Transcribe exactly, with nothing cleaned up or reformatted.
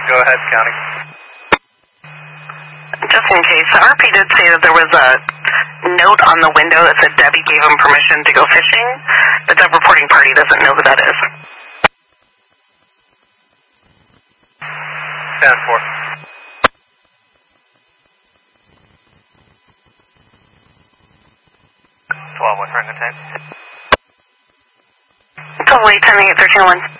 Go ahead, County. Just in case, R P did say that there was a note on the window that said Debbie gave him permission to go fishing, but the reporting party doesn't know who that is. ten four. twelve, what's right in the time? Totally, ten eight, thirteen one.